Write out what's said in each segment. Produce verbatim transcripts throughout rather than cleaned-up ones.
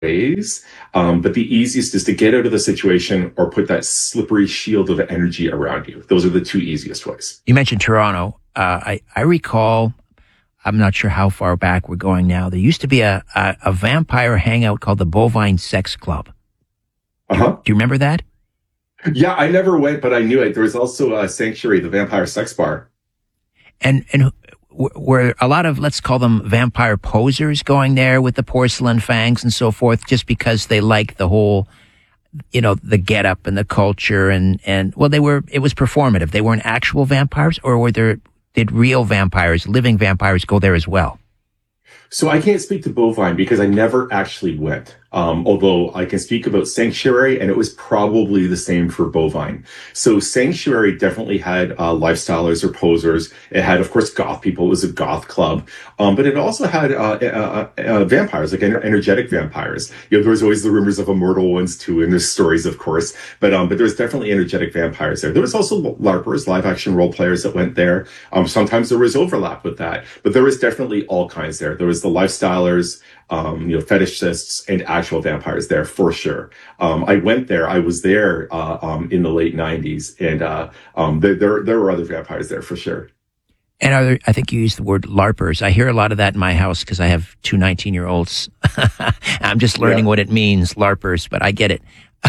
ways. Um, but the easiest is to get out of the situation or put that slippery shield of energy around you. Those are the two easiest ways. You mentioned Toronto. Uh, I, I recall, I'm not sure how far back we're going now. There used to be a, a, a vampire hangout called the Bovine Sex Club. Uh-huh. Do you remember that? Yeah, I never went, but I knew it. There was also a Sanctuary, the Vampire Sex Bar. And, and were a lot of, let's call them vampire posers going there with the porcelain fangs and so forth, just because they like the whole, you know, the getup and the culture and, and, well, they were, it was performative. They weren't actual vampires, or were there, did real vampires, living vampires go there as well? So I can't speak to Bovine because I never actually went. Um, although I can speak about Sanctuary, and it was probably the same for Bovine. So Sanctuary definitely had uh, lifestylers or posers. It had, of course, goth people. It was a goth club. Um, but it also had uh, uh, uh, vampires, like ener- energetic vampires. You know, there was always the rumors of immortal ones, too, and there's stories, of course. But um, but there was definitely energetic vampires there. There was also LARPers, live-action role players that went there. Um, sometimes there was overlap with that. But there was definitely all kinds there. There was the lifestylers, um, you know, fetishists, and actual vampires there for sure. Um, I went there. I was there, uh, um, in the late nineties, and, uh, um, there, there, there were other vampires there for sure. And are there, I think you used the word LARPers. I hear a lot of that in my house because I have two nineteen-year-olds. I'm just learning Yeah. what it means, LARPers, but I get it.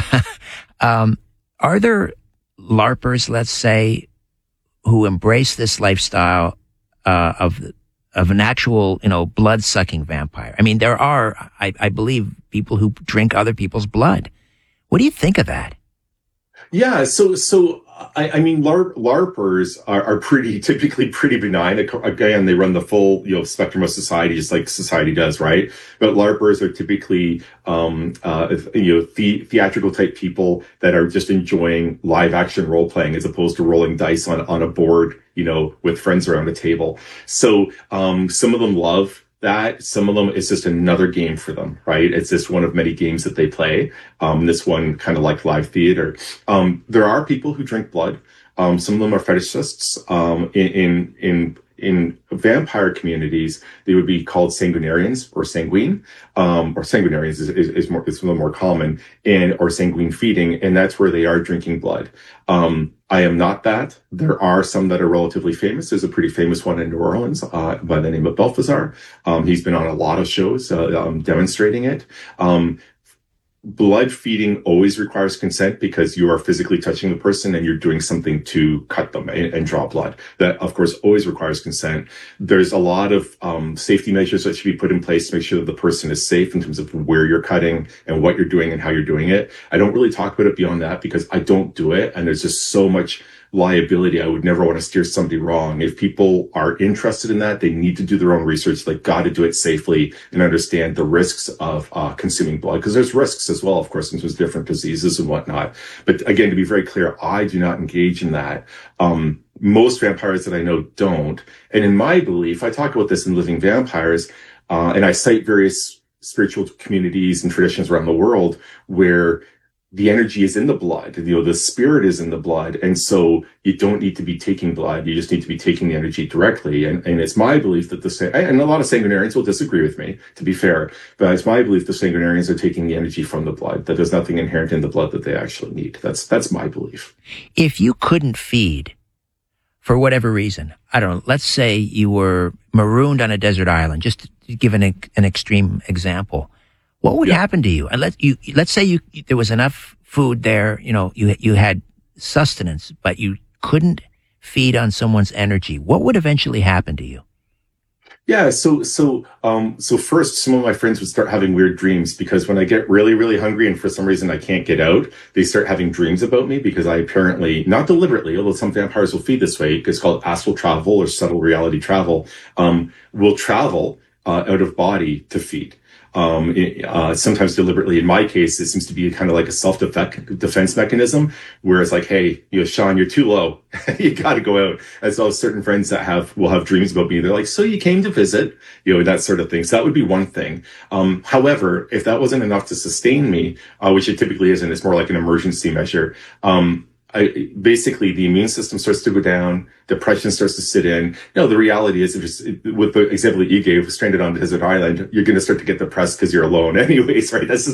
um, are there LARPers, let's say, who embrace this lifestyle uh, of of an actual, you know, blood-sucking vampire? I mean, there are, I, I believe, people who drink other people's blood. What do you think of that? Yeah, so so I, I mean, LARP, LARPers are, are pretty typically pretty benign. Again, they run the full you know spectrum of society, just like society does, right? But LARPers are typically um, uh, you know the, theatrical type people that are just enjoying live action role playing as opposed to rolling dice on on a board, you know, with friends around a table. So um, some of them love that. Some of them is just another game for them, right? It's just one of many games that they play. Um, this one kind of like live theater. Um, there are people who drink blood. Um, some of them are fetishists. Um, in, in, in, in vampire communities, they would be called sanguinarians or sanguine, um, or sanguinarians is, is, is more, it's a little more common, and, or sanguine feeding. And that's where they are drinking blood. Um, I am not that. There are some that are relatively famous. There's a pretty famous one in New Orleans uh, by the name of Balthazar. Um, he's been on a lot of shows uh, um, demonstrating it. Um, blood feeding always requires consent because you are physically touching the person and you're doing something to cut them and, and draw blood. That, of course, always requires consent. There's a lot of um, safety measures that should be put in place to make sure that the person is safe in terms of where you're cutting and what you're doing and how you're doing it. I don't really talk about it beyond that because I don't do it, and there's just so much liability. I would never want to steer somebody wrong. If people are interested in that, they need to do their own research. They got to do it safely and understand the risks of uh, consuming blood, because there's risks as well, of course, since there's different diseases and whatnot. But again, to be very clear, I do not engage in that. Um, most vampires that I know don't. And in my belief, I talk about this in Living Vampires, uh, and I cite various spiritual communities and traditions around the world where the energy is in the blood, you know, the spirit is in the blood. And so you don't need to be taking blood. You just need to be taking the energy directly. And, and it's my belief that the, and a lot of sanguinarians will disagree with me, to be fair, but it's my belief the sanguinarians are taking the energy from the blood, that there's nothing inherent in the blood that they actually need. That's, that's my belief. If you couldn't feed for whatever reason, I don't know, let's say you were marooned on a desert island, just to give an, an extreme example. What would yeah. happen to you? And let you, let's say you, there was enough food there, you know, you, you had sustenance, but you couldn't feed on someone's energy. What would eventually happen to you? Yeah. So, so, um, so first, some of my friends would start having weird dreams because when I get really, really hungry and for some reason I can't get out, they start having dreams about me because I apparently, not deliberately, although some vampires will feed this way, it's called astral travel or subtle reality travel, um, will travel, uh, out of body to feed. Um, it, uh, sometimes deliberately. In my case, it seems to be kind of like a self-defense mechanism where it's like, hey, you know, Sean, you're too low. You got to go out. And so certain friends that have, will have dreams about me. They're like, so you came to visit, you know, that sort of thing. So that would be one thing. Um, however, if that wasn't enough to sustain me, uh, which it typically isn't, it's more like an emergency measure. Um, I, basically the immune system starts to go down, depression starts to sit in. You know, the reality is, if just with the example that you gave, stranded on a desert island, you're going to start to get depressed because you're alone anyways, right? That's